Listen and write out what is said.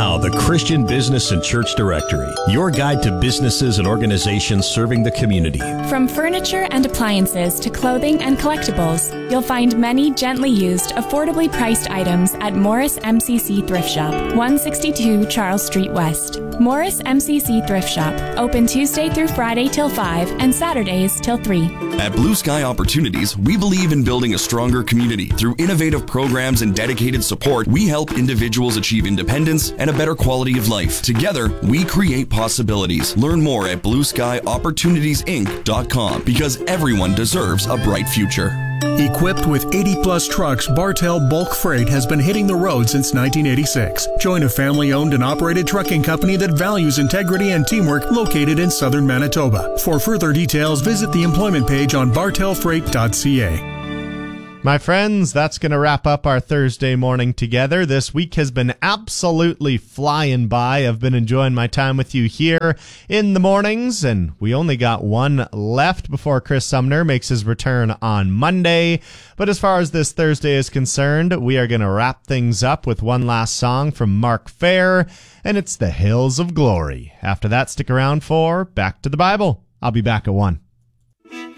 now, the Christian Business and Church Directory, your guide to businesses and organizations serving the community. From furniture and appliances to clothing and collectibles, you'll find many gently used, affordably priced items at Morris MCC Thrift Shop, 162 Charles Street West. Morris MCC Thrift Shop, open Tuesday through Friday till 5 and Saturdays till 3. At Blue Sky Opportunities, we believe in building a stronger community. Through innovative programs and dedicated support, we help individuals achieve independence and a better quality of life. Together, we create possibilities. Learn more at BlueSkyOpportunitiesInc.com, because everyone deserves a bright future. Equipped with 80-plus trucks, Bartell Bulk Freight has been hitting the road since 1986. Join a family-owned and operated trucking company that values integrity and teamwork, located in southern Manitoba. For further details, visit the employment page on bartellfreight.ca. My friends, that's going to wrap up our Thursday morning together. This week has been absolutely flying by. I've been enjoying my time with you here in the mornings, and we only got one left before Chris Sumner makes his return on Monday. But as far as this Thursday is concerned, we are going to wrap things up with one last song from Mark Fair, and it's The Hills of Glory. After that, stick around for Back to the Bible. I'll be back at 1.